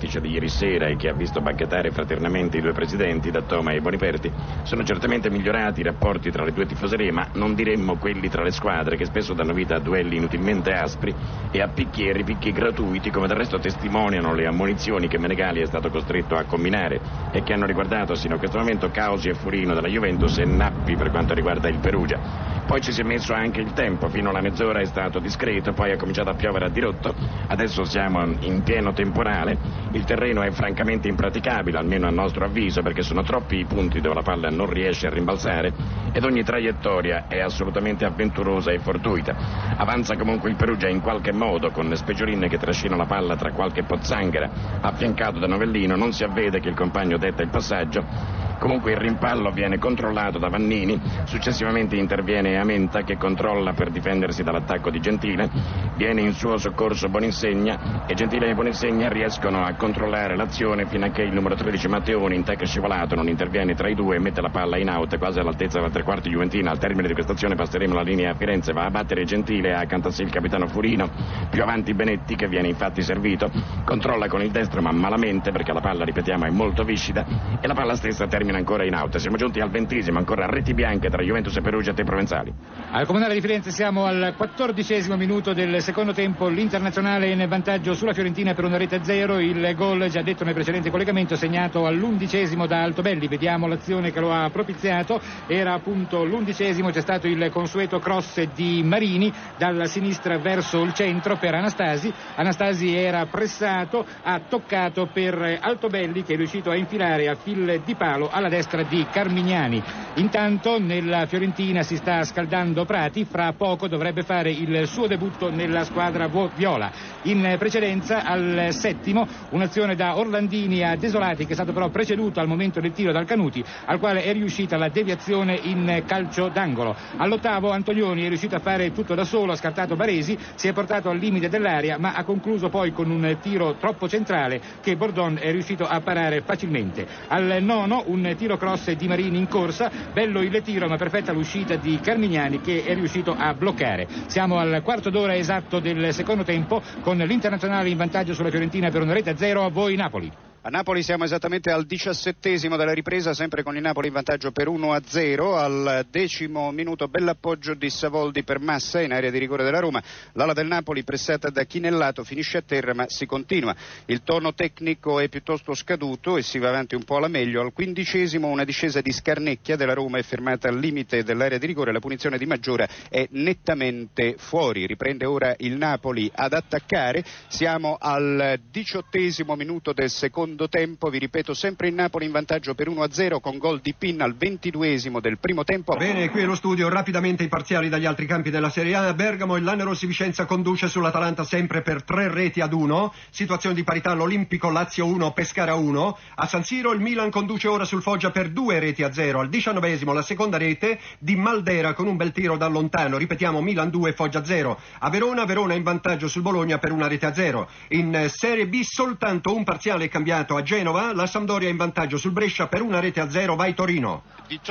diplomatici di ieri sera e che ha visto banchettare fraternamente i due presidenti, D'Attoma e Boniperti, sono certamente migliorati i rapporti tra le due tifoserie, ma non diremmo quelli tra le squadre, che spesso danno vita a duelli inutilmente aspri e a picchi gratuiti, come del resto testimoniano le ammonizioni che Menegali è stato costretto a combinare e che hanno riguardato sino a questo momento Causi e Furino della Juventus e Nappi per quanto riguarda il Perugia. Poi ci si è messo anche il tempo, fino alla mezz'ora è stato discreto, poi è cominciato a piovere a dirotto, adesso siamo in pieno temporale, il terreno è francamente impraticabile, almeno a nostro avviso, perché sono troppi i punti dove la palla non riesce a rimbalzare ed ogni traiettoria è assolutamente avventurosa e fortuita. Avanza comunque il Perugia in qualche modo, con Speggiolin che trascina la palla tra qualche pozzanghera, affiancato da Novellino, non si avvede che il compagno detta il passaggio. Comunque il rimpallo viene controllato da Vannini, successivamente interviene Amenta che controlla per difendersi dall'attacco di Gentile, viene in suo soccorso Boninsegna e Gentile e Boninsegna riescono a controllare l'azione fino a che il numero 13 Matteoni, in tackle scivolato, non interviene tra i due e mette la palla in out quasi all'altezza della tre quarti juventina. Al termine di questa azione passeremo la linea a Firenze, va a battere Gentile, accanto a sé il capitano Furino, più avanti Benetti che viene infatti servito, controlla con il destro ma malamente perché la palla, ripetiamo, è molto viscida e la palla stessa termina ancora in out. Siamo giunti al 20°, ancora reti bianche tra Juventus e Perugia e Provenzali. Al Comunale di Firenze siamo al 14° minuto del secondo tempo, l'Internazionale in vantaggio sulla Fiorentina per 1-0, il gol già detto nel precedente collegamento segnato all'11° da Altobelli. Vediamo l'azione che lo ha propiziato, era appunto l'11°, c'è stato il consueto cross di Marini dalla sinistra verso il centro per Anastasi era pressato, ha toccato per Altobelli che è riuscito a infilare a fil di palo alla destra di Carmignani. Intanto nella Fiorentina si sta scaldando Prati, fra poco dovrebbe fare il suo debutto nella squadra viola. In precedenza al 7° un'azione da Orlandini a Desolati che è stato però preceduto al momento del tiro dal Canuti, al quale è riuscita la deviazione in calcio d'angolo. All'8° Antonioni è riuscito a fare tutto da solo, ha scartato Baresi, si è portato al limite dell'area ma ha concluso poi con un tiro troppo centrale che Bordon è riuscito a parare facilmente. Al 9° un tiro cross di Marini in corsa, bello il tiro ma perfetta l'uscita di Carmignani che è riuscito a bloccare. Siamo al quarto d'ora esatto del secondo tempo con l'Internazionale in vantaggio sulla Fiorentina per 1-0. A voi Napoli. A Napoli siamo esattamente al 17° della ripresa, sempre con il Napoli in vantaggio per 1-0. Al 10° minuto bell'appoggio di Savoldi per Massa in area di rigore della Roma. L'ala del Napoli pressata da Chinellato finisce a terra ma si continua. Il tono tecnico è piuttosto scaduto e si va avanti un po' alla meglio. Al 15° una discesa di Scarnecchia della Roma è fermata al limite dell'area di rigore. La punizione di Maggiora è nettamente fuori. Riprende ora il Napoli ad attaccare. Siamo al 18° minuto del secondo tempo, vi ripeto, sempre il Napoli in vantaggio per 1-0 con gol di Pinna al 22° del primo tempo. Bene, qui allo studio rapidamente i parziali dagli altri campi della Serie A. Bergamo e l'Anerossi Vicenza conduce sull'Atalanta sempre per 3-1, situazione di parità all'Olimpico, Lazio 1, Pescara 1. A San Siro il Milan conduce ora sul Foggia per 2-0. Al 19° la seconda rete di Maldera con un bel tiro da lontano, ripetiamo Milan 2, Foggia 0. A Verona in vantaggio sul Bologna per 1-0. In Serie B soltanto un parziale cambiato a Genova, la Sampdoria in vantaggio sul Brescia per 1-0, vai Torino.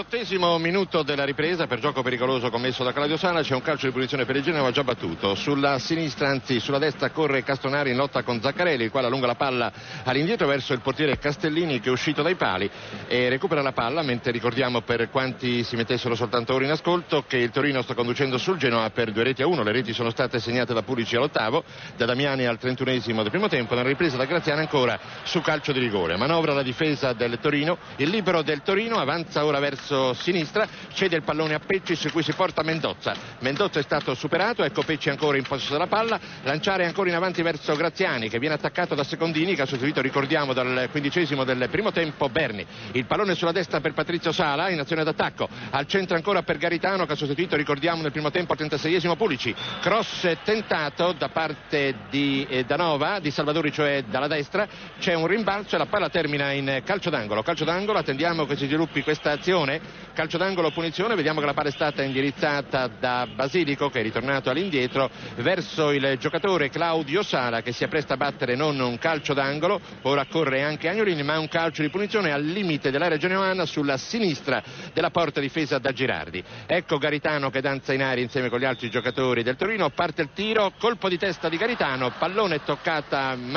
18° minuto della ripresa, per gioco pericoloso commesso da Claudio Sala, c'è un calcio di punizione per il Genova già battuto. Sulla sinistra, anzi sulla destra, corre Castonari in lotta con Zaccarelli, il quale allunga la palla all'indietro verso il portiere Castellini che è uscito dai pali e recupera la palla, mentre ricordiamo per quanti si mettessero soltanto ora in ascolto che il Torino sta conducendo sul Genoa per 2-1. Le reti sono state segnate da Pulici all'8°, da Damiani al 31° del primo tempo, nella ripresa da Graziano ancora su calcio di rigore. Manovra la difesa del Torino, il libero del Torino avanza ora verso sinistra, cede il pallone a Pecci su cui si porta Mendozza è stato superato, ecco Pecci ancora in possesso della palla, lanciare ancora in avanti verso Graziani che viene attaccato da Secondini che ha sostituito, ricordiamo, dal 15° del primo tempo Berni. Il pallone sulla destra per Patrizio Sala in azione d'attacco, al centro ancora per Garitano che ha sostituito, ricordiamo, nel primo tempo al 36° Pulici. Cross tentato da parte di Danova, di Salvadori, cioè dalla destra, c'è un rimbalzo rimbalzo e la palla termina in calcio d'angolo. Attendiamo che si sviluppi questa azione. Calcio d'angolo, punizione, vediamo che la palla è stata indirizzata da Basilico, che è ritornato all'indietro verso il giocatore Claudio Sala, che si appresta a battere non un calcio d'angolo, ora corre anche Agnolini, ma un calcio di punizione al limite dell'area genovana sulla sinistra della porta difesa da Girardi. Ecco Garitano che danza in aria insieme con gli altri giocatori del Torino, parte il tiro, colpo di testa di Garitano, pallone toccato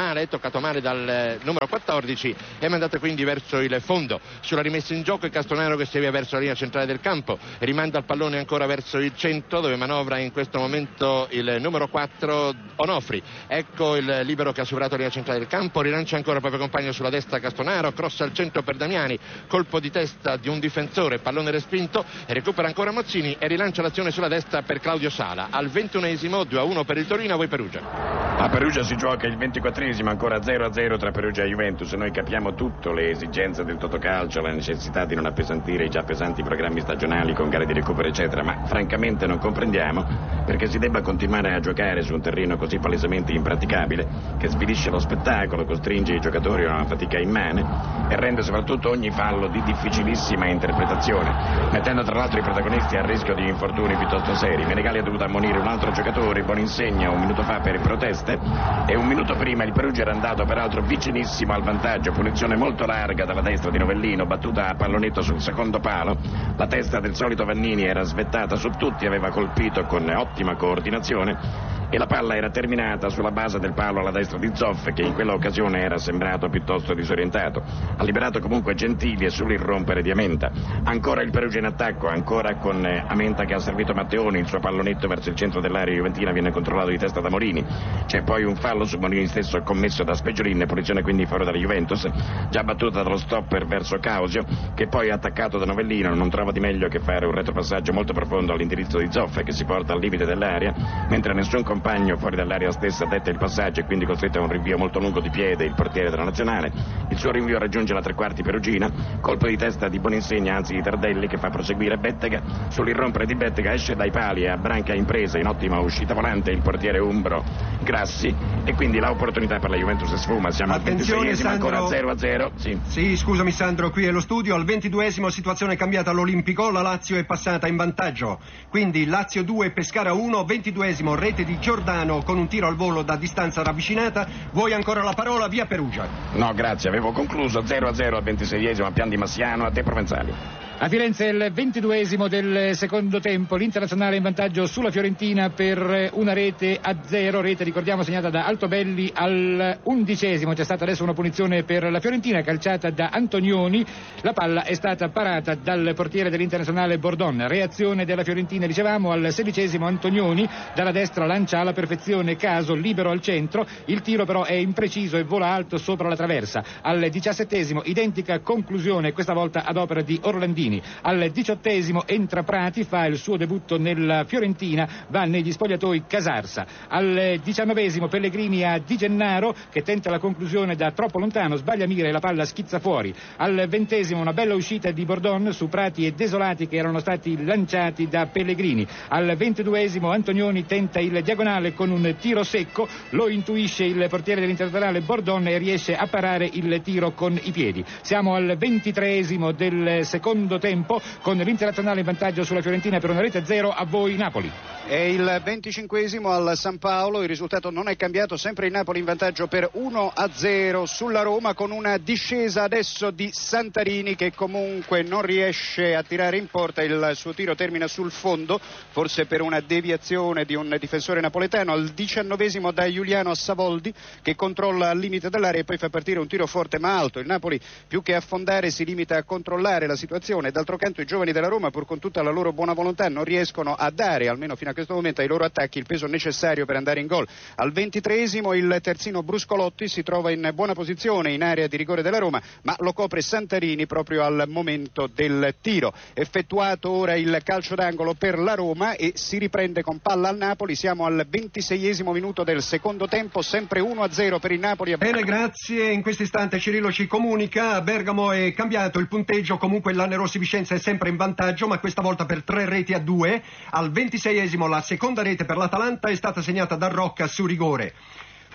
male dal numero 14 e mandato quindi verso il fondo. Sulla rimessa in gioco il Castronaro che si avvia verso la linea centrale del campo, rimanda il pallone ancora verso il centro dove manovra in questo momento il numero 4 Onofri. Ecco il libero che ha superato la linea centrale del campo, rilancia ancora il proprio compagno sulla destra Castronaro, cross al centro per Damiani, colpo di testa di un difensore, pallone respinto, e recupera ancora Mozzini e rilancia l'azione sulla destra per Claudio Sala. Al 21esimo 2-1 per il Torino. A voi Perugia. A Perugia si gioca il 24esimo, ancora 0-0 tra Perugia e Juventus. Noi capiamo tutto, le esigenze del Totocalcio, la necessità di non appesantire i già pesanti programmi stagionali con gare di recupero eccetera, ma francamente non comprendiamo perché si debba continuare a giocare su un terreno così palesemente impraticabile, che svilisce lo spettacolo, costringe i giocatori a una fatica immane e rende soprattutto ogni fallo di difficilissima interpretazione, mettendo tra l'altro i protagonisti a rischio di infortuni piuttosto seri. Menegali ha dovuto ammonire un altro giocatore, Boninsegna, un minuto fa per proteste, e un minuto prima il Perugia era andato peraltro vicinissimo al vantaggio. Punizione molto larga dalla destra di Novellino, battuta a pallonetto sul secondo palo. La testa del solito Vannini era svettata su tutti, aveva colpito con ottima coordinazione e la palla era terminata sulla base del palo alla destra di Zoff, che in quella occasione era sembrato piuttosto disorientato. Ha liberato comunque Gentili e sull'irrompere di Amenta. Ancora il Perugia in attacco, ancora con Amenta che ha servito Matteoni, il suo pallonetto verso il centro dell'area juventina viene controllato di testa da Morini. C'è poi un fallo su Morini stesso commesso da Speggiolin, punizione quindi in favore della Juventus, già battuta dallo stopper verso Causio, che poi attaccato da Novellino non trova di meglio che fare un retropassaggio molto profondo all'indirizzo di Zoff, che si porta al limite dell'area, mentre nessun compagno fuori dall'area stessa detta il passaggio e quindi costretto a un rinvio molto lungo di piede il portiere della Nazionale. Il suo rinvio raggiunge la tre quarti perugina, colpo di testa di Boninsegna, anzi di Tardelli, che fa proseguire Bettega. Sull'irrompere di Bettega esce dai pali e abbranca impresa in ottima uscita volante il portiere umbro Grassi, e quindi l'opportunità per la Juventus sfuma. Siamo Attenzione, al 26esimo, ancora 0-0. Sì, scusami Sandro, qui è lo studio. Al 22esimo situazione cambiata all'Olimpico, la Lazio è passata in vantaggio, quindi Lazio 2 Pescara 1. 22esimo, rete di Giordano con un tiro al volo da distanza ravvicinata. Vuoi ancora la parola? Via Perugia. No, grazie, avevo concluso. 0-0 al 26esimo a Pian di Massiano. A te Provenzali. A Firenze il 22esimo del secondo tempo, l'Internazionale in vantaggio sulla Fiorentina per 1-0, rete ricordiamo segnata da Altobelli al 11esimo. C'è stata adesso una punizione per la Fiorentina calciata da Antonioni, la palla è stata parata dal portiere dell'Internazionale Bordon. Reazione della Fiorentina, dicevamo, al 16esimo Antonioni dalla destra lancia alla perfezione Caso, libero al centro, il tiro però è impreciso e vola alto sopra la traversa. Al 17esimo identica conclusione, questa volta ad opera di Orlandini. Al 18esimo entra Prati, fa il suo debutto nella Fiorentina, va negli spogliatoi Casarsa. Al 19esimo Pellegrini a Di Gennaro che tenta la conclusione da troppo lontano, sbaglia mira e la palla schizza fuori. Al 20esimo una bella uscita di Bordon su Prati e Desolati che erano stati lanciati da Pellegrini. Al 22esimo Antonioni tenta il diagonale con un tiro secco, lo intuisce il portiere dell'Internazionale Bordon e riesce a parare il tiro con i piedi. Siamo al 23esimo del secondo tempo con l'Internazionale in vantaggio sulla Fiorentina per 1-0. A voi Napoli. È il 25esimo al San Paolo, il risultato non è cambiato, sempre il Napoli in vantaggio per 1-0 sulla Roma, con una discesa adesso di Santarini che comunque non riesce a tirare in porta, il suo tiro termina sul fondo, forse per una deviazione di un difensore napoletano. Al 19esimo da Giuliano a Savoldi che controlla al limite dell'area e poi fa partire un tiro forte ma alto. Il Napoli più che affondare si limita a controllare la situazione. D'altro canto i giovani della Roma, pur con tutta la loro buona volontà, non riescono a dare, almeno fino a questo momento, ai loro attacchi il peso necessario per andare in gol. Al 23esimo il terzino Bruscolotti si trova in buona posizione in area di rigore della Roma, ma lo copre Santarini proprio al momento del tiro. Effettuato ora il calcio d'angolo per la Roma e si riprende con palla al Napoli. Siamo al 26esimo minuto del secondo tempo, sempre 1-0 per il Napoli. Bene, grazie. In questo istante Cirillo ci comunica, a Bergamo è cambiato il punteggio, comunque l'Anerossi Vicenza è sempre in vantaggio, ma questa volta per 3-2. Al 26esimo la seconda rete per l'Atalanta è stata segnata da Rocca su rigore.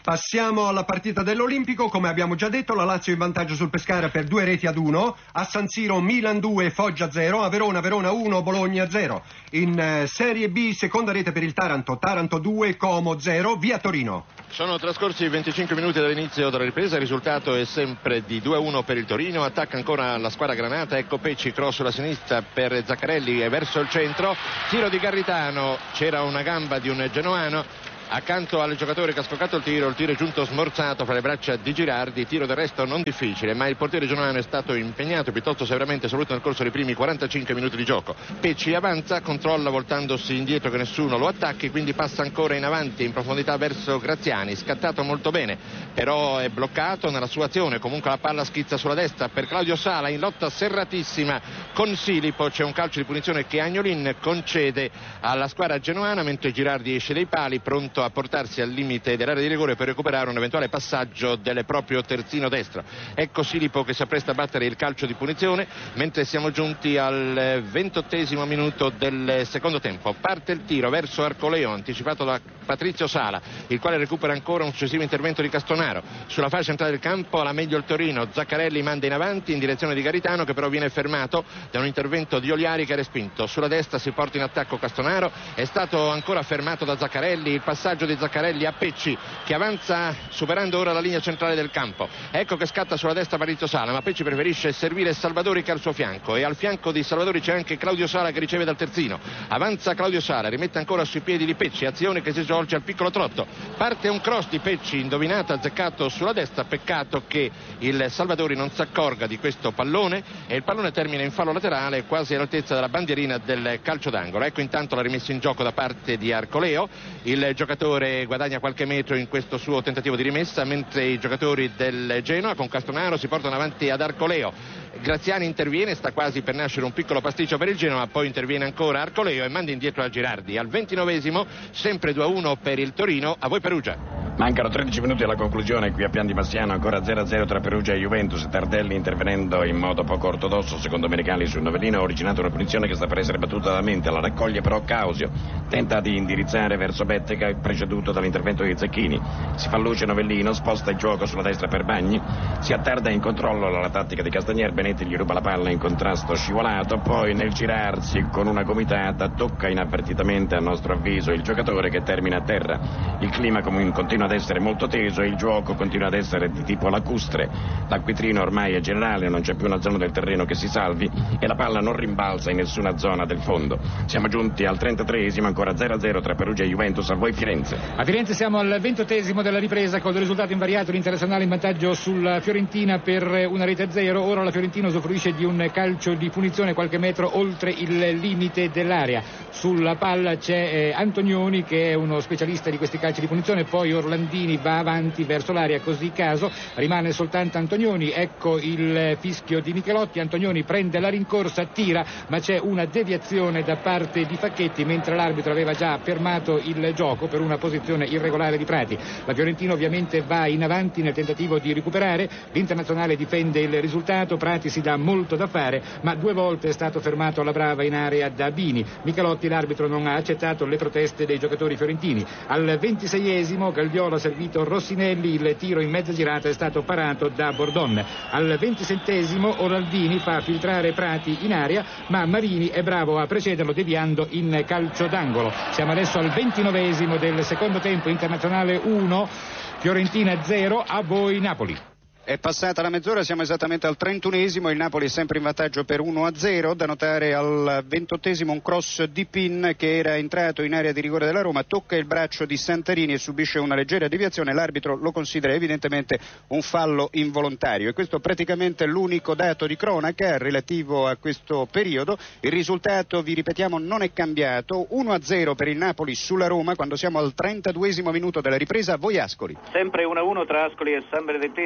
Passiamo alla partita dell'Olimpico. Come abbiamo già detto, la Lazio in vantaggio sul Pescara per 2-1. A San Siro Milan 2, Foggia 0. A Verona 1, Bologna 0. In Serie B seconda rete per il Taranto 2, Como 0, via Torino. Sono trascorsi 25 minuti dall'inizio della ripresa, il risultato è sempre di 2-1 per il Torino. Attacca ancora la squadra granata, ecco Pecci, cross sulla sinistra per Zaccarelli e verso il centro, tiro di Garritano, c'era una gamba di un genoano accanto al giocatore che ha scoccato il tiro è giunto smorzato fra le braccia di Girardi, tiro del resto non difficile, ma il portiere genoano è stato impegnato piuttosto severamente, soprattutto nel corso dei primi 45 minuti di gioco. Pecci avanza, controlla voltandosi indietro che nessuno lo attacchi, quindi passa ancora in avanti in profondità verso Graziani, scattato molto bene, però è bloccato nella sua azione, comunque la palla schizza sulla destra per Claudio Sala in lotta serratissima con Silipo, c'è un calcio di punizione che Agnolin concede alla squadra genoana mentre Girardi esce dai pali pronto a portarsi al limite dell'area di rigore per recuperare un eventuale passaggio del proprio terzino destro. Ecco Silipo che si appresta a battere il calcio di punizione mentre siamo giunti al 28esimo minuto del secondo tempo. Parte il tiro verso Arcoleo anticipato da Patrizio Sala, il quale recupera ancora un successivo intervento di Castonaro. Sulla fascia centrale del campo la meglio il Torino, Zaccarelli manda in avanti in direzione di Garitano che però viene fermato da un intervento di Oliari che è respinto. Sulla destra si porta in attacco Castonaro, è stato ancora fermato da Zaccarelli, il passaggio di Zaccarelli a Pecci che avanza superando ora la linea centrale del campo. Ecco che scatta sulla destra Patrizio Sala, ma Pecci preferisce servire Salvadori che è al suo fianco e al fianco di Salvadori c'è anche Claudio Sala che riceve dal terzino. Avanza Claudio Sala, rimette ancora sui piedi di Pecci, azione che si svolge al piccolo trotto. Parte un cross di Pecci indovinato, azzeccato sulla destra, peccato che il Salvadori non si accorga di questo pallone e il pallone termina in fallo laterale quasi all'altezza della bandierina del calcio d'angolo. Ecco intanto la rimessa in gioco da parte di Arcoleo, il giocatore guadagna qualche metro in questo suo tentativo di rimessa mentre i giocatori del Genoa con Castonaro si portano avanti ad Arcoleo. Graziani interviene, sta quasi per nascere un piccolo pasticcio per il Genoa, poi interviene ancora Arcoleo e manda indietro a Girardi. Al 29esimo sempre 2-1 per il Torino. A voi Perugia. Mancano 13 minuti alla conclusione qui a Pian di Massiano, ancora 0-0 tra Perugia e Juventus. Tardelli intervenendo in modo poco ortodosso secondo Menicali sul Novellino ha originato una punizione che sta per essere battuta da mente, la raccoglie però Causio, tenta di indirizzare verso Bettega preceduto dall'intervento di Zecchini, si fa luce Novellino, sposta il gioco sulla destra per Bagni, si attarda in controllo la tattica di Castagnier, Benetti gli ruba la palla in contrasto scivolato, poi nel girarsi con una gomitata tocca inavvertitamente a nostro avviso il giocatore che termina a terra. Il clima continua ad essere molto teso e il gioco continua ad essere di tipo lacustre, l'acquitrino ormai è generale, non c'è più una zona del terreno che si salvi e la palla non rimbalza in nessuna zona del fondo. Siamo giunti al 33esimo, ancora 0-0 tra Perugia e Juventus. A voi Firenze. A Firenze siamo al 28esimo della ripresa con il risultato invariato, l'Internazionale in vantaggio sulla Fiorentina per 1-0. Ora la Fiorentina usufruisce di un calcio di punizione qualche metro oltre il limite dell'area. Sulla palla c'è Antonioni che è uno specialista di questi calci di punizione, poi Orlandini va avanti verso l'area, così caso rimane soltanto Antonioni. Ecco il fischio di Michelotti, Antonioni prende la rincorsa, tira ma c'è una deviazione da parte di Facchetti mentre l'arbitro aveva già fermato il gioco per una posizione irregolare di Prati. La Fiorentina ovviamente va in avanti nel tentativo di recuperare, l'Internazionale difende il risultato, Prati si dà molto da fare ma 2 volte è stato fermato alla brava in area da Bini. Michelotti, l'arbitro, non ha accettato le proteste dei giocatori fiorentini. Al 26esimo Galviola ha servito Rossinelli, il tiro in mezza girata è stato parato da Bordon. Al 27esimo Oraldini fa filtrare Prati in area ma Marini è bravo a precederlo deviando in calcio d'angolo. Siamo adesso al 29esimo del secondo tempo, Internazionale 1 Fiorentina 0. A voi Napoli. È passata la mezz'ora, siamo esattamente al 31esimo, il Napoli è sempre in vantaggio per 1-0, da notare al 28esimo un cross di Pin che era entrato in area di rigore della Roma, tocca il braccio di Santarini e subisce una leggera deviazione, l'arbitro lo considera evidentemente un fallo involontario e questo praticamente è l'unico dato di cronaca relativo a questo periodo. Il risultato, vi ripetiamo, non è cambiato, 1-0 per il Napoli sulla Roma quando siamo al 32esimo minuto della ripresa. A voi Ascoli. Sempre 1-1 tra Ascoli e San Benedettese alla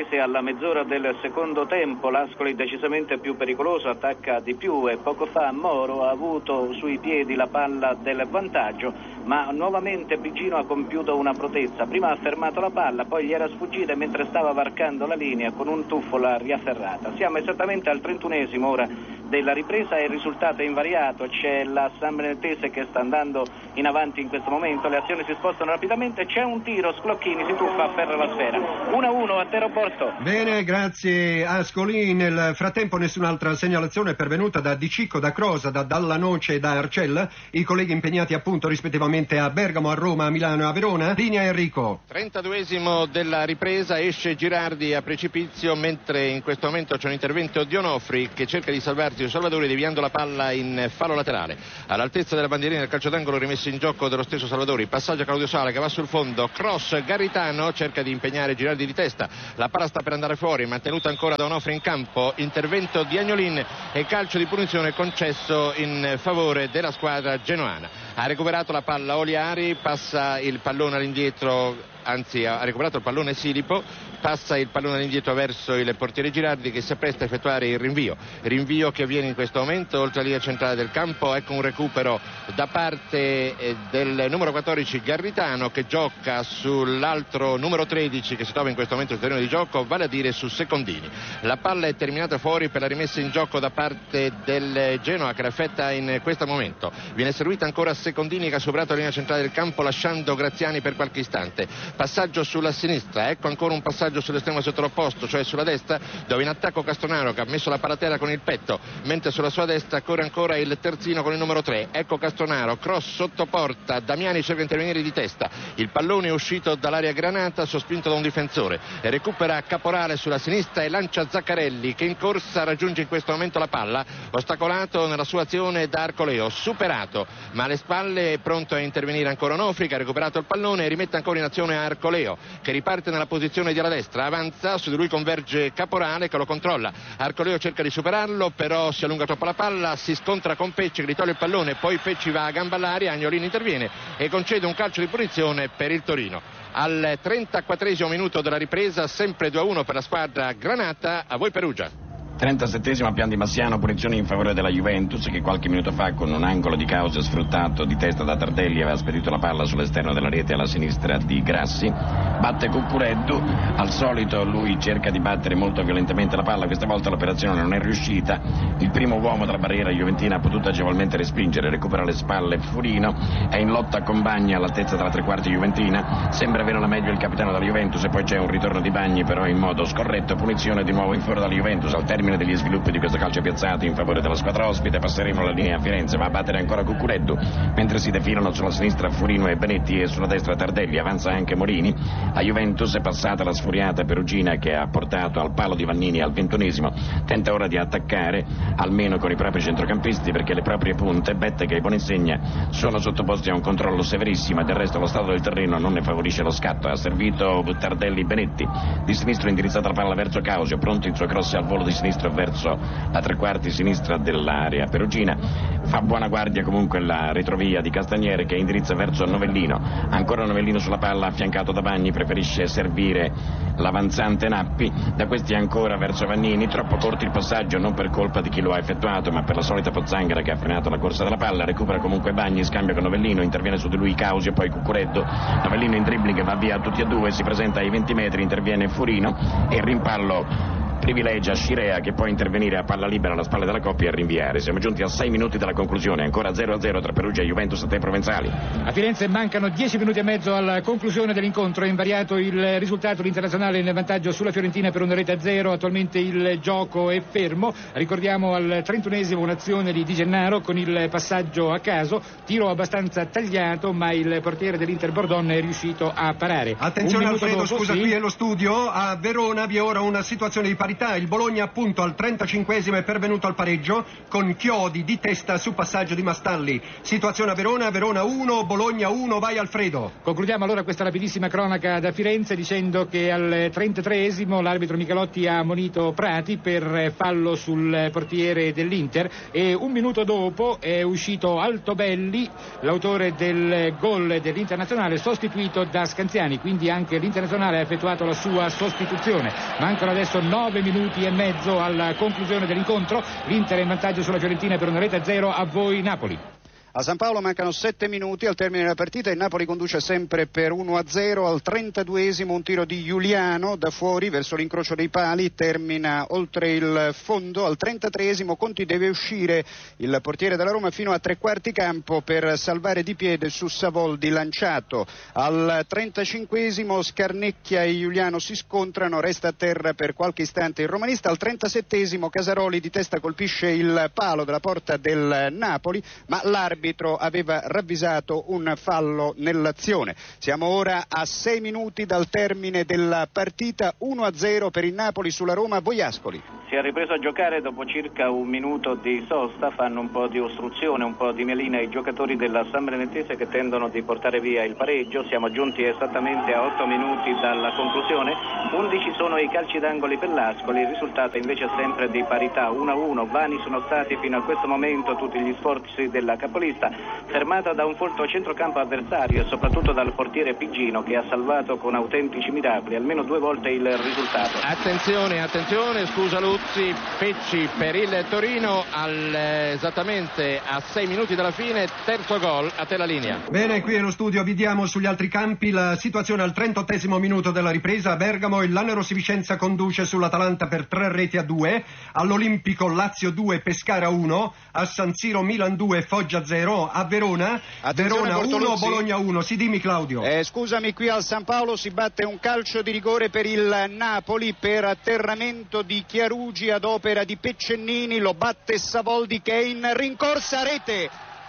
mezz'ora del secondo tempo. L'Ascoli decisamente più pericoloso, attacca di più e poco fa Moro ha avuto sui piedi la palla del vantaggio, ma nuovamente Biggino ha compiuto una protezza. Prima ha fermato la palla, poi gli era sfuggita e mentre stava varcando la linea con un tuffo l'ha riafferrata. Siamo esattamente al 31esimo ora della ripresa e il risultato è invariato. C'è la San Benedettese che sta andando in avanti in questo momento, le azioni si spostano rapidamente, c'è un tiro, Sclocchini si tuffa, afferra la sfera. 1-1 a Tero Porto. Bene, grazie Ascoli. Nel frattempo nessun'altra segnalazione è pervenuta da Di Cicco, da Crosa, da Dalla Noce e da Arcella, i colleghi impegnati appunto rispettivamente a Bergamo, a Roma, a Milano e a Verona. Linea Enrico. 32esimo della ripresa, esce Girardi a precipizio, mentre in questo momento c'è un intervento di Onofri che cerca di salvarsi Salvadori deviando la palla in fallo laterale. All'altezza della bandierina del calcio d'angolo rimesso in gioco dello stesso Salvadori, passaggio a Claudio Sala che va sul fondo, cross Garritano, cerca di impegnare Girardi di testa, la palla sta per andare fuori, mantenuta ancora da Onofri in campo, intervento di Agnolin e calcio di punizione concesso in favore della squadra genoana. Ha recuperato la palla Oliari, passa il pallone all'indietro, anzi ha recuperato il pallone Silipo, passa il pallone all'indietro verso il portiere Girardi che si appresta a effettuare il rinvio che avviene in questo momento oltre la linea centrale del campo. Ecco un recupero da parte del numero 14 Garritano che gioca sull'altro numero 13 che si trova in questo momento sul terreno di gioco, vale a dire su Secondini. La palla è terminata fuori per la rimessa in gioco da parte del Genoa che l'affetta in questo momento, viene servita ancora Secondini che ha superato la linea centrale del campo lasciando Graziani per qualche istante. Passaggio sulla sinistra, ecco ancora un passaggio sull'estremo sottoposto, cioè sulla destra, dove in attacco Castonaro che ha messo la palla a terra con il petto, mentre sulla sua destra corre ancora il terzino con il numero 3. Ecco Castonaro, cross sotto porta, Damiani cerca di intervenire di testa, il pallone è uscito dall'area granata, sospinto da un difensore, e recupera Caporale sulla sinistra e lancia Zaccarelli che in corsa raggiunge in questo momento la palla, ostacolato nella sua azione da Arcoleo, superato, ma alle spalle è pronto a intervenire ancora Onofri che ha recuperato il pallone e rimette ancora in azione Arcoleo che riparte nella posizione di alla destra, avanza, su di lui converge Caporale che lo controlla, Arcoleo cerca di superarlo però si allunga troppo la palla, si scontra con Pecci che gli toglie il pallone, poi Pecci va a gamba all'aria, Agnolini interviene e concede un calcio di punizione per il Torino. Al 34esimo minuto della ripresa, sempre 2-1 per la squadra granata. A voi Perugia. 37esimo Pian di Massiano, punizione in favore della Juventus che qualche minuto fa con un angolo di causa sfruttato di testa da Tardelli aveva spedito la palla sull'esterno della rete alla sinistra di Grassi. Batte Cuccureddu, al solito lui cerca di battere molto violentemente la palla, questa volta l'operazione non è riuscita, il primo uomo della barriera juventina ha potuto agevolmente respingere, recupera le spalle Furino, è in lotta con Bagni all'altezza della tre quarti juventina, sembra avere la meglio il capitano della Juventus e poi c'è un ritorno di Bagni però in modo scorretto, punizione di nuovo in favore della Juventus. Al termine degli sviluppi di questo calcio piazzato in favore della squadra ospite passeremo la linea a Firenze, va a battere ancora Cuccureddu mentre si defilano sulla sinistra Furino e Benetti e sulla destra Tardelli, avanza anche Morini. A Juventus è passata la sfuriata Perugina che ha portato al palo di Vannini al 21esimo, tenta ora di attaccare almeno con i propri centrocampisti perché le proprie punte Bettega e Boninsegna sono sottoposti a un controllo severissimo e del resto lo stato del terreno non ne favorisce lo scatto. Ha servito Tardelli Benetti, di sinistro indirizzata la palla verso Causio, pronto il suo cross al volo di sinistro verso la tre quarti sinistra dell'area perugina, fa buona guardia comunque la retrovia di Castagnere che indirizza verso Novellino, ancora Novellino sulla palla affiancato da Bagni, preferisce servire l'avanzante Nappi, da questi ancora verso Vannini, troppo corto il passaggio non per colpa di chi lo ha effettuato ma per la solita pozzanghera che ha frenato la corsa della palla, recupera comunque Bagni, scambia con Novellino, interviene su di lui Causio, poi Cuccureddu, Novellino in dribbling va via tutti e due, si presenta ai 20 metri, interviene Furino e il rimpallo privilegia Scirea che può intervenire a palla libera alla spalla della coppia e rinviare. Siamo giunti a 6 minuti dalla conclusione, ancora 0-0 tra Perugia e Juventus a te Provenzali. A Firenze mancano 10 minuti e mezzo alla conclusione dell'incontro, è invariato il risultato, l'Internazionale nel vantaggio sulla Fiorentina per 1-0, attualmente il gioco è fermo. Ricordiamo al 31esimo un'azione di Di Gennaro con il passaggio a caso, tiro abbastanza tagliato ma il portiere dell'Inter Bordon è riuscito a parare. Attenzione Alfredo, scusa, qui è lo studio, a Verona vi è ora una situazione di parità parità, il Bologna appunto al 35esimo è pervenuto al pareggio con Chiodi di testa su passaggio di Mastalli. Situazione a Verona, Verona 1, Bologna 1, vai Alfredo. Concludiamo allora questa rapidissima cronaca da Firenze dicendo che al 33esimo l'arbitro Michelotti ha ammonito Prati per fallo sul portiere dell'Inter e un minuto dopo è uscito Altobelli, l'autore del gol dell'Internazionale, sostituito da Scanziani, quindi anche l'Internazionale ha effettuato la sua sostituzione. Mancano adesso 9 minuti e mezzo alla conclusione dell'incontro, l'Inter è in vantaggio sulla Fiorentina per 1-0. A voi Napoli. A San Paolo mancano 7 minuti al termine della partita, il Napoli conduce sempre per 1-0, al 32esimo un tiro di Giuliano da fuori verso l'incrocio dei pali, termina oltre il fondo, al 33esimo Conti deve uscire il portiere della Roma fino a tre quarti campo per salvare di piede su Savoldi lanciato, al 35esimo Scarnecchia e Giuliano si scontrano, resta a terra per qualche istante il romanista, al 37esimo Casaroli di testa colpisce il palo della porta del Napoli, ma l'arbitro aveva ravvisato un fallo nell'azione. Siamo ora a 6 minuti dal termine della partita, 1-0 per il Napoli sulla Roma. Voiascoli. Si è ripreso a giocare dopo circa un minuto di sosta, fanno un po' di ostruzione, un po' di melina i giocatori della San Benedettese che tendono di portare via il pareggio. Siamo giunti esattamente a 8 minuti dalla conclusione, 11 sono i calci d'angoli per l'Ascoli, il risultato invece è sempre di parità, 1-1. Vani sono stati fino a questo momento tutti gli sforzi della capolista, fermata da un folto centrocampo avversario e soprattutto dal portiere Piggino che ha salvato con autentici miracoli almeno 2 volte il risultato. Attenzione, scusa Luzzi, Pecci per il Torino esattamente a 6 minuti dalla fine, terzo gol, a te la linea. Bene, qui nello studio vi diamo sugli altri campi la situazione al 38esimo minuto della ripresa. A Bergamo il Lanerossi Vicenza conduce sull'Atalanta per 3-2, all'Olimpico Lazio 2, Pescara 1, a San Siro Milan 2, Foggia 0, a Verona, Verona 1, Bologna 1. Si dimmi Claudio. Scusami, qui al San Paolo si batte un calcio di rigore per il Napoli per atterramento di Chiarugi ad opera di Peccennini, lo batte Savoldi che è in rincorsa a rete.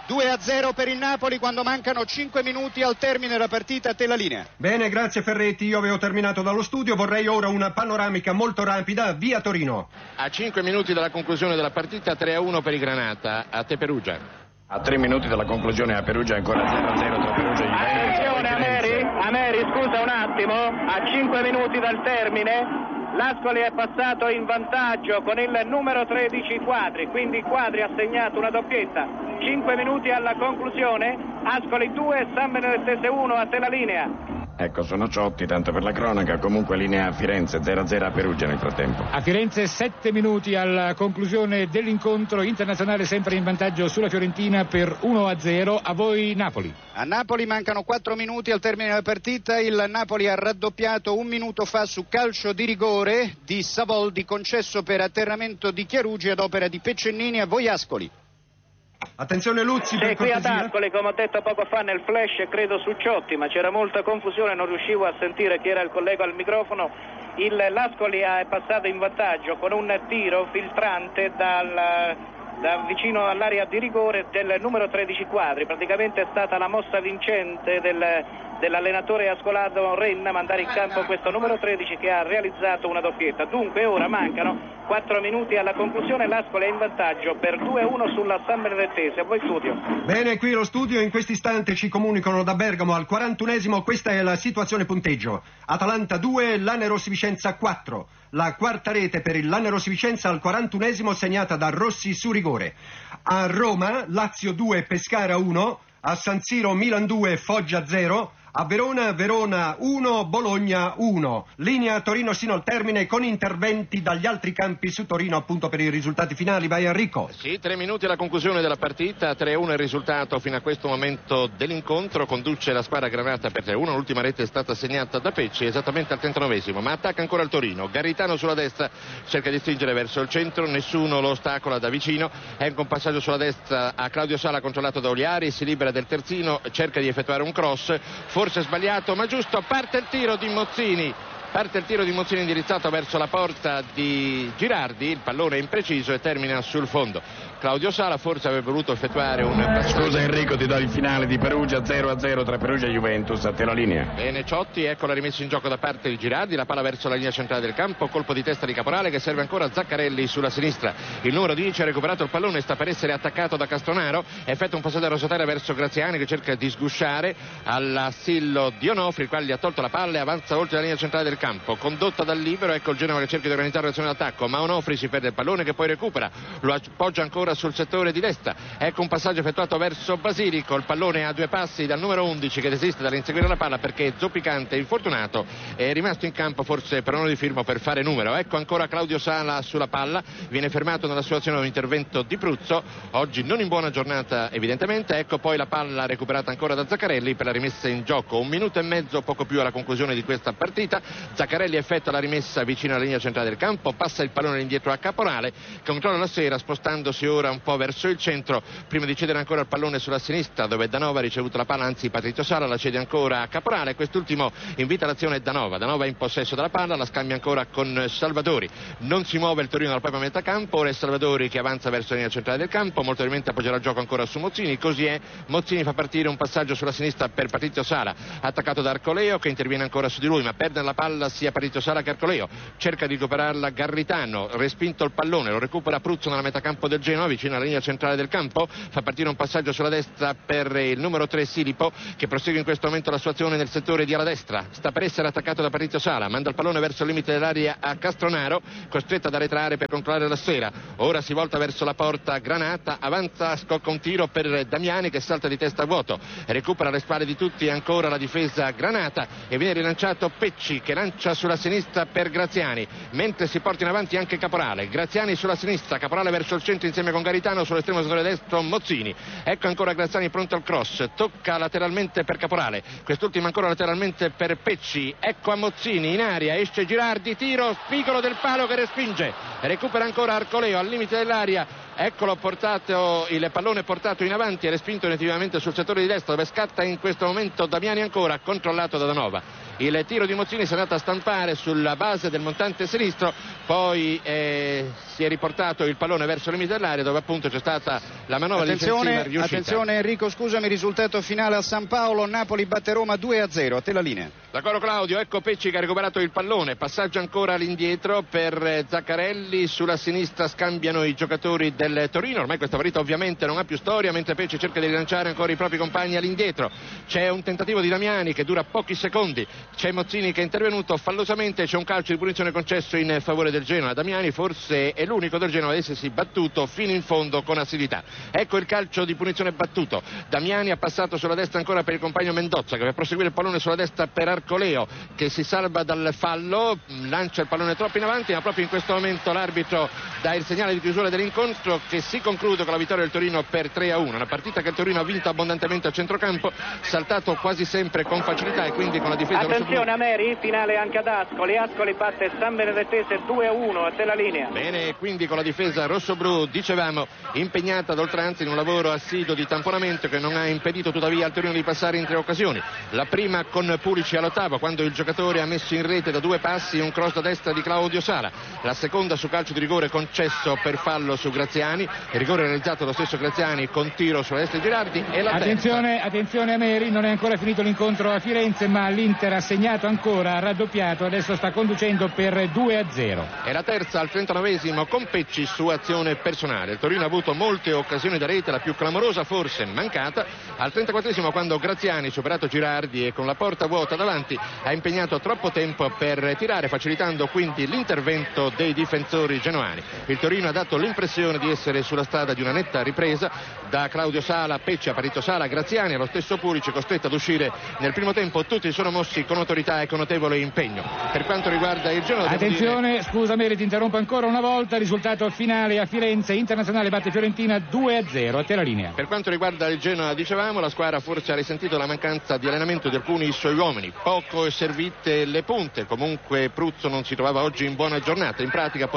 2-0 per il Napoli quando mancano 5 minuti al termine della partita. A te la linea. Bene, grazie Ferretti, io avevo terminato dallo studio, vorrei ora una panoramica molto rapida, via Torino. A 5 minuti dalla conclusione della partita 3-1 per i Granata, a te Perugia. A 3 minuti dalla conclusione a Perugia ancora 0-0 tra Perugia e Juventus. Attenzione Ameri, scusa un attimo, a 5 minuti dal termine l'Ascoli è passato in vantaggio con il numero 13 Quadri, quindi Quadri ha segnato una doppietta. 5 minuti alla conclusione, Ascoli 2, San Benedettese 1, a te la linea. Ecco, sono Ciotti, tanto per la cronaca, comunque linea a Firenze, 0-0 a Perugia nel frattempo. A Firenze 7 minuti alla conclusione dell'incontro, Internazionale sempre in vantaggio sulla Fiorentina per 1-0, a voi Napoli. A Napoli mancano 4 minuti al termine della partita, il Napoli ha raddoppiato un minuto fa su calcio di rigore di Savoldi concesso per atterramento di Chiarugi ad opera di Peccennini. A voi Ascoli. Attenzione Luzzi, per qui cortesia. ad Ascoli, come ho detto poco fa nel flash, credo su Ciotti, ma c'era molta confusione, non riuscivo a sentire chi era il collega al microfono. L'Ascoli è passato in vantaggio con un tiro filtrante da vicino all'area di rigore del numero 13 Quadri. Praticamente è stata la mossa vincente dell'allenatore ascolado Renna mandare in campo questo numero 13 che ha realizzato una doppietta. Dunque ora mancano 4 minuti alla conclusione, l'Ascoli è in vantaggio per 2-1 sulla San Benedettese. A voi studio. Bene, qui lo studio in questo istante ci comunicano da Bergamo al 41esimo, questa è la situazione punteggio. Atalanta 2, Lanerossi Vicenza 4. La quarta rete per il Lanerossi Vicenza al 41esimo segnata da Rossi su rigore. A Roma Lazio 2, Pescara 1, a San Siro Milan 2, Foggia 0, a Verona 1, Bologna 1. Linea Torino sino al termine con interventi dagli altri campi su Torino appunto per i risultati finali. Vai Enrico. Sì, 3 minuti alla conclusione della partita, 3-1 il risultato fino a questo momento dell'incontro, conduce la squadra Granata per 3-1, l'ultima rete è stata segnata da Pecci esattamente al 39esimo, ma attacca ancora il Torino. Garritano sulla destra cerca di stringere verso il centro, nessuno lo ostacola da vicino, è un passaggio sulla destra a Claudio Sala controllato da Oliari, si libera del terzino, cerca di effettuare un cross, forse sbagliato ma giusto, parte il tiro di Mozzini indirizzato verso la porta di Girardi, il pallone è impreciso e termina sul fondo. Claudio Sala, forse avrebbe voluto effettuare un passaggio. Scusa Enrico, ti do il finale di Perugia 0-0 tra Perugia e Juventus, a te la linea. Bene Ciotti, ecco la rimessa in gioco da parte di Girardi, la palla verso la linea centrale del campo, colpo di testa di Caporale che serve ancora Zaccarelli sulla sinistra. Il numero 10 ha recuperato il pallone, sta per essere attaccato da Castronaro, effettua un passaggio a rosoterra verso Graziani che cerca di sgusciare all'assillo di Onofri, il quale gli ha tolto la palla e avanza oltre la linea centrale del campo, condotta dal libero. Ecco il Genova che cerca di organizzare l'azione d'attacco, ma Onofri si perde il pallone che poi recupera, lo appoggia ancora sul settore di destra. Ecco un passaggio effettuato verso Basilico, il pallone a 2 passi dal numero 11 che desiste dall'inseguire la palla perché zoppicante, infortunato, è rimasto in campo forse per onore di firmo per fare numero. Ecco ancora Claudio Sala sulla palla, viene fermato nella sua azione un intervento di Pruzzo, oggi non in buona giornata evidentemente. Ecco poi la palla recuperata ancora da Zaccarelli per la rimessa in gioco, 1 minuto e mezzo poco più alla conclusione di questa partita. Zaccarelli effettua la rimessa vicino alla linea centrale del campo, passa il pallone indietro a Caporale, controlla la sfera spostandosi ora un po' verso il centro prima di cedere ancora il pallone sulla sinistra dove Danova ha ricevuto la palla, anzi Patrizio Sala la cede ancora a Caporale, quest'ultimo invita l'azione Danova è in possesso della palla, la scambia ancora con Salvadori, non si muove il Torino dalla propria metà campo, ora è Salvadori che avanza verso la linea centrale del campo, molto probabilmente appoggerà il gioco ancora su Mozzini, così è, Mozzini fa partire un passaggio sulla sinistra per Patrizio Sala, attaccato da Arcoleo che interviene ancora su di lui, ma perde la palla sia Patrizio Sala che Arcoleo, cerca di recuperarla Garritano, respinto il pallone, lo recupera Pruzzo nella metà campo del Genoa vicino alla linea centrale del campo, fa partire un passaggio sulla destra per il numero 3 Silipo che prosegue in questo momento la sua azione nel settore di ala destra, sta per essere attaccato da Patrizio Sala, manda il pallone verso il limite dell'area a Castronaro, costretto ad arretrare per controllare la sfera, ora si volta verso la porta Granata, avanza, scocca un tiro per Damiani che salta di testa a vuoto, recupera le spalle di tutti ancora la difesa Granata e viene rilanciato Pecci che lancia sulla sinistra per Graziani, mentre si porta in avanti anche Caporale, Graziani sulla sinistra, Caporale verso il centro insieme con Garitano, sull'estremo settore destro Mozzini, ecco ancora Graziani pronto al cross, tocca lateralmente per Caporale, quest'ultimo ancora lateralmente per Pecci, ecco a Mozzini in aria, esce Girardi, tiro spigolo del palo che respinge, recupera ancora Arcoleo al limite dell'aria, eccolo portato, il pallone portato in avanti e respinto definitivamente sul settore di destra dove scatta in questo momento Damiani ancora, controllato da Danova. Il tiro di Mozzini si è andato a stampare sulla base del montante sinistro, poi si è riportato il pallone verso il limite dell'area dove appunto c'è stata la manovra difensiva riuscita. Attenzione Enrico, scusami, risultato finale a San Paolo, Napoli batte Roma 2-0, a te la linea. D'accordo Claudio, ecco Pecci che ha recuperato il pallone, passaggio ancora all'indietro per Zaccarelli, sulla sinistra scambiano i giocatori del Torino, ormai questa partita ovviamente non ha più storia, mentre Pecci cerca di rilanciare ancora i propri compagni all'indietro, c'è un tentativo di Damiani che dura pochi secondi, c'è Mozzini che è intervenuto fallosamente, c'è un calcio di punizione concesso in favore del Genoa, Damiani forse è l'unico del Genoa ad essersi battuto fino in fondo con assiduità, ecco il calcio di punizione battuto, Damiani ha passato sulla destra ancora per il compagno Mendozza che va a proseguire il pallone sulla destra per Arcoleo che si salva dal fallo, lancia il pallone troppo in avanti, ma proprio in questo momento l'arbitro dà il segnale di chiusura dell'incontro che si conclude con la vittoria del Torino per 3-1, una partita che il Torino ha vinto abbondantemente a centrocampo, saltato quasi sempre con facilità e quindi con la difesa. Attenzione Ameri, finale anche ad Ascoli, Ascoli batte San Benedettese 2-1, a te la linea. Bene, quindi con la difesa rossoblu, dicevamo, impegnata ad oltranza in un lavoro assiduo di tamponamento che non ha impedito tuttavia al Torino di passare in 3 occasioni, la prima con Pulici all'ottavo quando il giocatore ha messo in rete da 2 passi un cross da destra di Claudio Sala, la seconda su calcio di rigore concesso per fallo su Graziani, il rigore realizzato dallo stesso Graziani con tiro sulla destra di Girardi e la attenzione Ameri, non è ancora finito l'incontro a Firenze ma l'Inter ha segnato ancora, ha raddoppiato, adesso sta conducendo per 2-0. E la terza al 39esimo con Pecci su azione personale, il Torino ha avuto molte occasioni da rete, la più clamorosa forse mancata al 34esimo quando Graziani, superato Girardi e con la porta vuota davanti, ha impegnato troppo tempo per tirare, facilitando quindi l'intervento dei difensori genoani. Il Torino ha dato l'impressione di essere sulla strada di una netta ripresa, da Claudio Sala, Pecci a Patrizio Sala, Graziani, allo stesso Pulici costretto ad uscire nel primo tempo, tutti sono mossi con autorità e con notevole impegno. Per quanto riguarda il Genoa, attenzione, scusami, ti interrompo ancora una volta, risultato finale a Firenze, Internazionale batte Fiorentina 2-0, a te la linea. Per quanto riguarda il Genoa, dicevamo, la squadra forse ha risentito la mancanza di allenamento di alcuni suoi uomini, poco servite le punte, comunque Pruzzo non si trovava oggi in buona giornata, in pratica poi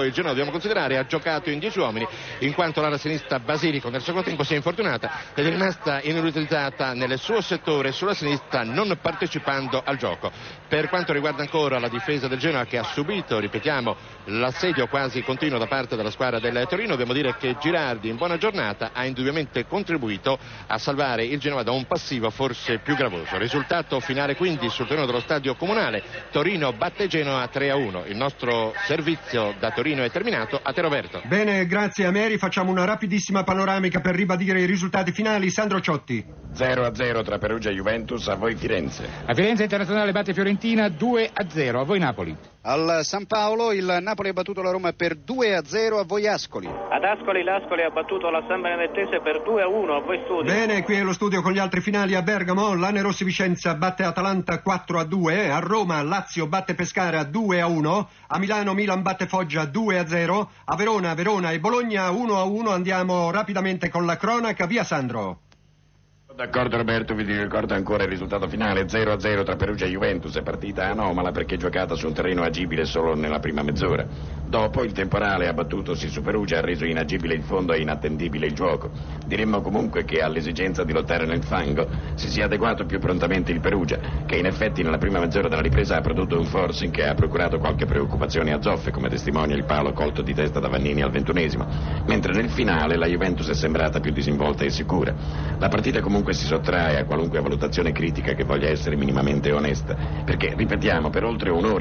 poi il Genoa, dobbiamo considerare, ha giocato in 10 uomini, in quanto l'ala sinistra Basilico nel secondo tempo si è infortunata ed è rimasta inutilizzata nel suo settore sulla sinistra, non partecipando al gioco. Per quanto riguarda ancora la difesa del Genoa, che ha subito, ripetiamo, l'assedio quasi continuo da parte della squadra del Torino, dobbiamo dire che Girardi in buona giornata ha indubbiamente contribuito a salvare il Genoa da un passivo forse più gravoso. Risultato finale quindi sul terreno dello stadio comunale: Torino batte Genoa 3-1. Il nostro servizio da Torino è terminato. A te Roberto. Bene, grazie a Mary. Facciamo una rapidissima panoramica per ribadire i risultati finali. Sandro Ciotti. 0-0 tra Perugia e Juventus. A voi Firenze. A Firenze Internazionale batte Fiorentina 2-0. A voi Napoli. Al San Paolo il Napoli ha battuto la Roma per 2-0. A voi Ascoli. Ad Ascoli l'Ascoli ha battuto la San Benedettese per 2-1. A voi Studio. Bene, qui è lo studio con gli altri finali. A Bergamo l'Anerosi Vicenza batte Atalanta 4-2. A Roma Lazio batte Pescara 2-1. A Milano Milan batte Foggia 2-0. A Verona e Bologna 1-1. Andiamo rapidamente con la cronaca. Via Sandro. D'accordo Roberto, vi ricordo ancora il risultato finale: 0-0 tra Perugia e Juventus. È partita anomala perché giocata su un terreno agibile solo nella prima mezz'ora. Dopo il temporale abbattutosi su Perugia ha reso inagibile il fondo e inattendibile il gioco. Diremmo comunque che all'esigenza di lottare nel fango si sia adeguato più prontamente il Perugia, che in effetti nella prima mezz'ora della ripresa ha prodotto un forcing che ha procurato qualche preoccupazione a Zoffe, come testimonia il palo colto di testa da Vannini al 21esimo, mentre nel finale la Juventus è sembrata più disinvolta e sicura. La partita comunque si sottrae a qualunque valutazione critica che voglia essere minimamente onesta, perché, ripetiamo, per oltre un'ora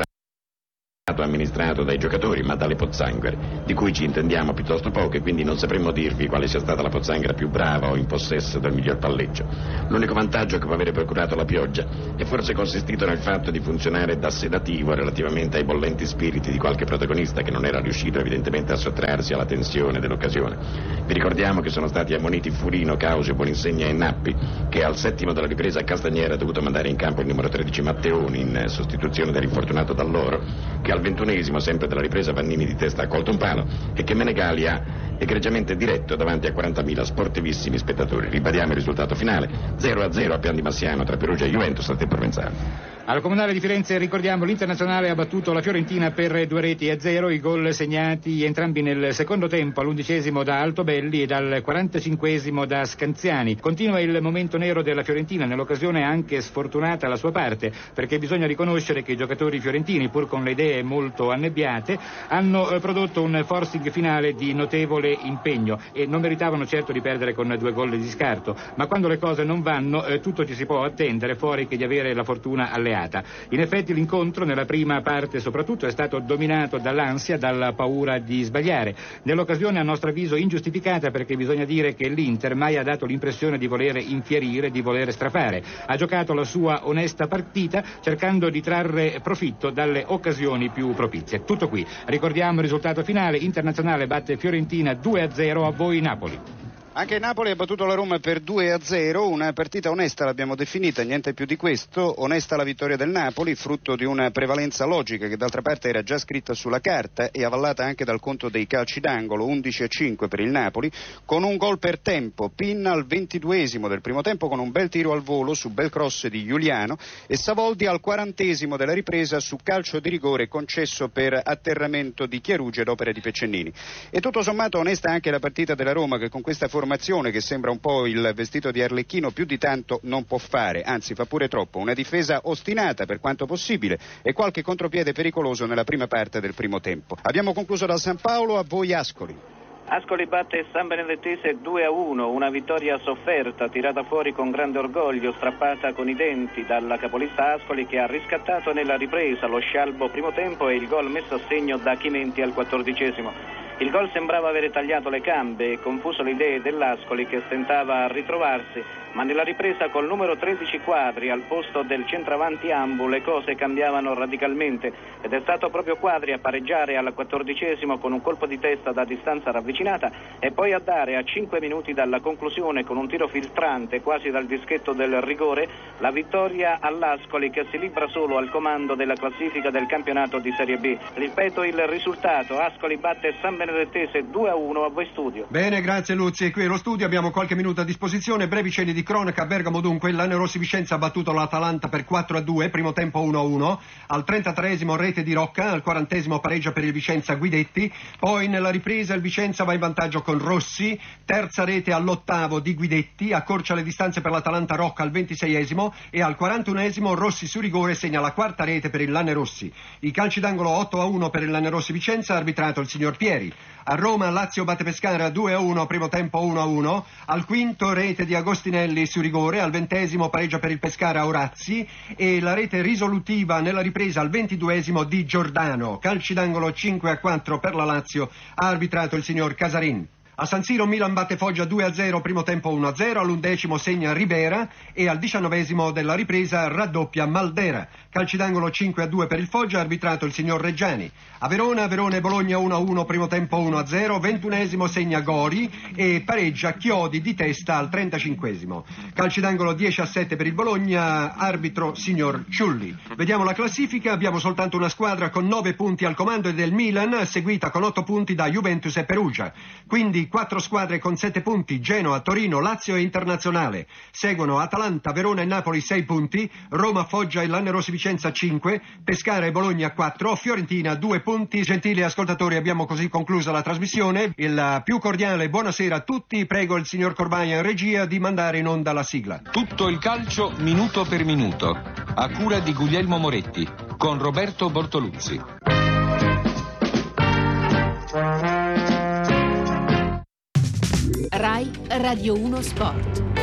amministrato dai giocatori, ma dalle pozzanghere, di cui ci intendiamo piuttosto poco, e quindi non sapremmo dirvi quale sia stata la pozzanghera più brava o in possesso del miglior palleggio. L'unico vantaggio che può avere procurato la pioggia è forse consistito nel fatto di funzionare da sedativo relativamente ai bollenti spiriti di qualche protagonista che non era riuscito evidentemente a sottrarsi alla tensione dell'occasione. Vi ricordiamo che sono stati ammoniti Furino, Causio, Buoninsegna e Nappi, che al settimo della ripresa Castagnera ha dovuto mandare in campo il numero 13 Matteoni in sostituzione dell'infortunato Dall'Oro, che al 21esimo, sempre della ripresa, Vannini di testa ha colto un palo e che Menegali ha egregiamente diretto davanti a 40.000 sportivissimi spettatori. Ribadiamo il risultato finale: 0-0 a Pian di Massiano tra Perugia e Juventus al tempo Provenzano. Al Comunale di Firenze, ricordiamo, l'Internazionale ha battuto la Fiorentina per 2-0, i gol segnati entrambi nel secondo tempo, all'11esimo da Altobelli e al 45esimo da Scanziani. Continua il momento nero della Fiorentina, nell'occasione anche sfortunata la sua parte, perché bisogna riconoscere che i giocatori fiorentini, pur con le idee molto annebbiate, hanno prodotto un forcing finale di notevole impegno e non meritavano certo di perdere con 2 gol di scarto, ma quando le cose non vanno tutto ci si può attendere, fuori che di avere la fortuna alleata. In effetti l'incontro nella prima parte soprattutto è stato dominato dall'ansia, dalla paura di sbagliare, nell'occasione a nostro avviso ingiustificata, perché bisogna dire che l'Inter mai ha dato l'impressione di voler infierire, di voler strafare. Ha giocato la sua onesta partita cercando di trarre profitto dalle occasioni più propizie. Tutto qui. Ricordiamo il risultato finale: Internazionale batte Fiorentina 2-0. A voi Napoli. Anche Napoli ha battuto la Roma per 2-0, una partita onesta l'abbiamo definita, niente più di questo. Onesta la vittoria del Napoli, frutto di una prevalenza logica che d'altra parte era già scritta sulla carta e avallata anche dal conto dei calci d'angolo, 11-5 per il Napoli, con un gol per tempo. Pinna al 22esimo del primo tempo con un bel tiro al volo su bel cross di Giuliano e Savoldi al 40esimo della ripresa su calcio di rigore concesso per atterramento di Chiarugi ad opera di Peccennini. E tutto sommato onesta anche la partita della Roma, che con questa formazione che sembra un po' il vestito di Arlecchino più di tanto non può fare, anzi fa pure troppo. Una difesa ostinata per quanto possibile e qualche contropiede pericoloso nella prima parte del primo tempo. Abbiamo concluso dal San Paolo. A voi Ascoli. Ascoli batte San Benedettese 2-1, una vittoria sofferta, tirata fuori con grande orgoglio, strappata con i denti dalla capolista Ascoli, che ha riscattato nella ripresa lo scialbo primo tempo e il gol messo a segno da Chimenti al 14esimo. Il gol sembrava avere tagliato le gambe e confuso le idee dell'Ascoli, che stentava a ritrovarsi, ma nella ripresa col numero 13 Quadri al posto del centravanti Ambu le cose cambiavano radicalmente ed è stato proprio Quadri a pareggiare al 14esimo con un colpo di testa da distanza ravvicinata e poi a dare a 5 minuti dalla conclusione con un tiro filtrante quasi dal dischetto del rigore la vittoria all'Ascoli, che si libra solo al comando della classifica del campionato di Serie B. Ripeto il risultato: Ascoli batte San Benedettese 2-1, a voi studio. Bene, grazie Luzzi. Qui allo studio abbiamo qualche minuto a disposizione. Brevi cenni di cronaca. A Bergamo dunque il Lanerossi Vicenza ha battuto l'Atalanta per 4-2, primo tempo 1-1. Al 33esimo rete di Rocca, al 40esimo pareggia per il Vicenza Guidetti. Poi nella ripresa il Vicenza va in vantaggio con Rossi, terza rete all'8º di Guidetti, accorcia le distanze per l'Atalanta Rocca al 26esimo e al 41esimo Rossi su rigore segna la quarta rete per il Lanerossi. I calci d'angolo 8-1 per il Lanerossi Vicenza, arbitrato il signor Pieri. A Roma Lazio batte Pescara 2-1, primo tempo 1-1. Al quinto rete di Agostinelli su rigore, al 20esimo pareggia per il Pescara Orazzi e la rete risolutiva nella ripresa al 22esimo di Giordano. Calci d'angolo 5-4 per la Lazio, ha arbitrato il signor Casarin. A San Siro Milan batte Foggia 2-0, primo tempo 1-0, all'11esimo segna Ribera e al 19esimo della ripresa raddoppia Maldera. Calci d'angolo 5-2 per il Foggia, arbitrato il signor Reggiani. A Verona e Bologna 1-1, primo tempo 1-0, 21esimo segna Gori e pareggia Chiodi di testa al 35esimo. Calci d'angolo 10-7 per il Bologna, arbitro signor Ciulli. Vediamo la classifica, abbiamo soltanto una squadra con 9 punti al comando ed è il Milan, seguita con 8 punti da Juventus e Perugia. Quindi 4 squadre con 7 punti, Genoa, Torino, Lazio e Internazionale. Seguono Atalanta, Verona e Napoli 6 punti, Roma, Foggia e Lanerossi Vicenza 5, Pescara e Bologna 4, Fiorentina 2 punti. Gentili ascoltatori, abbiamo così conclusa la trasmissione. Il più cordiale buonasera a tutti, prego il signor Corbaia in regia di mandare in onda la sigla. Tutto il calcio minuto per minuto, a cura di Guglielmo Moretti, con Roberto Bortoluzzi. Rai Radio 1 Sport.